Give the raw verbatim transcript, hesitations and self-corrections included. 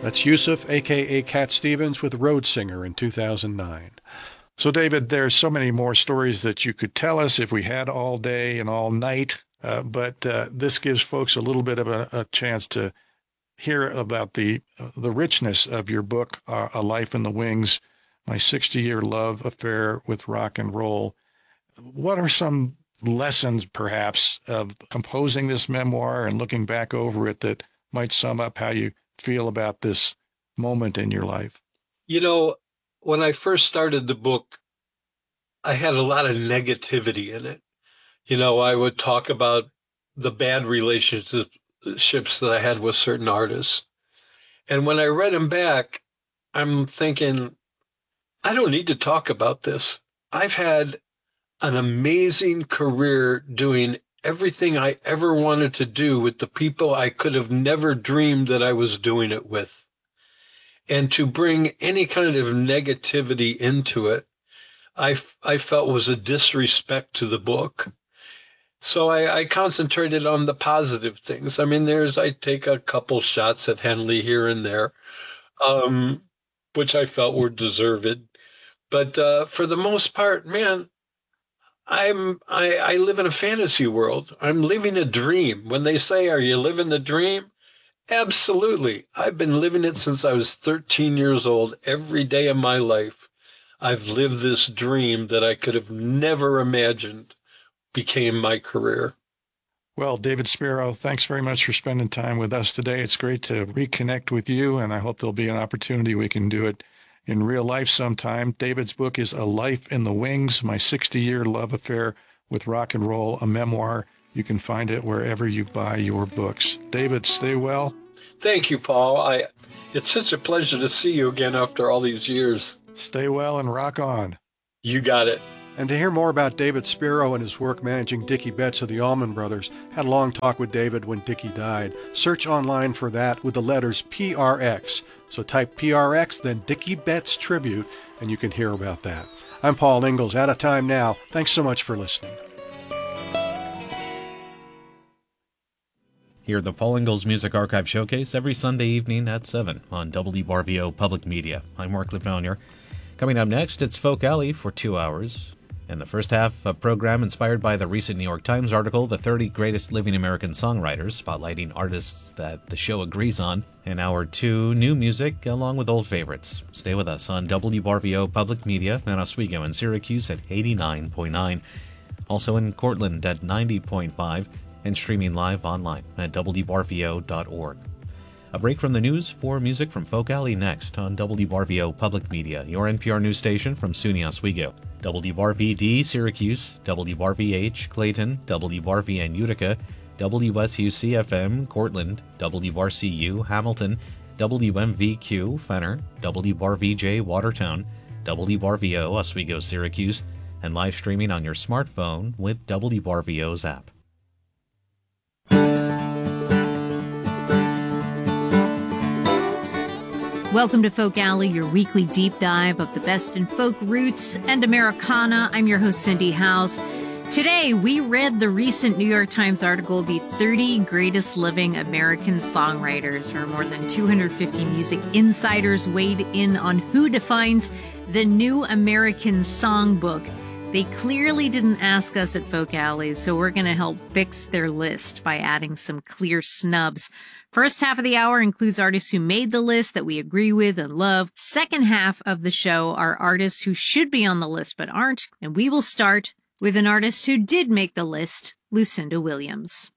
That's Yusuf, a k a. Cat Stevens, with Road Singer in two thousand nine. So, David, there's so many more stories that you could tell us if we had all day and all night, uh, but uh, this gives folks a little bit of a, a chance to hear about the uh, the richness of your book, uh, A Life in the Wings, My sixty-Year Love Affair with Rock and Roll. What are some lessons, perhaps, of composing this memoir and looking back over it that might sum up how you feel about this moment in your life? You know, when I first started the book, I had a lot of negativity in it. You know, I would talk about the bad relationships that I had with certain artists. And when I read them back, I'm thinking, I don't need to talk about this. I've had an amazing career doing everything I ever wanted to do with the people I could have never dreamed that I was doing it with. And to bring any kind of negativity into it, I, I felt was a disrespect to the book. So I, I concentrated on the positive things. I mean, there's, I take a couple shots at Henley here and there, um, which I felt were deserved. But uh, for the most part, man, I'm I, I live in a fantasy world. I'm living a dream. When they say, "Are you living the dream?" Absolutely. I've been living it since I was thirteen years old. Every day of my life, I've lived this dream that I could have never imagined became my career. Well, David Spero, thanks very much for spending time with us today. It's great to reconnect with you, and I hope there'll be an opportunity we can do it in real life sometime. David's book is A Life in the Wings, My sixty-Year Love Affair with Rock and Roll, a memoir. You can find it wherever you buy your books. David, stay well. Thank you, Paul. I, it's such a pleasure to see you again after all these years. Stay well and rock on. You got it. And to hear more about David Spero and his work managing Dickie Betts of the Allman Brothers, had a long talk with David when Dickie died. Search online for that with the letters P R X. So type P R X, then Dickie Betts Tribute, and you can hear about that. I'm Paul Ingalls, out of time now. Thanks so much for listening. Hear the Paul Ingalls Music Archive Showcase every Sunday evening at seven on W R V O Public Media. I'm Mark Lipnonier. Coming up next, it's Folk Alley for two hours. In the first half, a program inspired by the recent New York Times article, The thirty Greatest Living American Songwriters, spotlighting artists that the show agrees on. In hour two, new music along with old favorites. Stay with us on W R V O Public Media in Oswego and Syracuse at eighty-nine point nine. Also in Cortland at ninety point five and streaming live online at W R V O dot org. A break from the news for music from Folk Alley next on W R V O Public Media, your N P R news station from SUNY Oswego. W R V D Syracuse, W R V H Clayton, W R V N Utica, W S U C F M Cortland, W R C U Hamilton, W M V Q Fenner, W R V J Watertown, W R V O Oswego Syracuse, and live streaming on your smartphone with W R V O's app. Welcome to Folk Alley, your weekly deep dive of the best in folk roots and Americana. I'm your host, Cindy House. Today, we read the recent New York Times article, The thirty Greatest Living American Songwriters, where more than two hundred fifty music insiders weighed in on who defines the new American songbook. They clearly didn't ask us at Folk Alley, so we're going to help fix their list by adding some clear snubs. First half of the hour includes artists who made the list that we agree with and love. Second half of the show are artists who should be on the list but aren't. And we will start with an artist who did make the list, Lucinda Williams.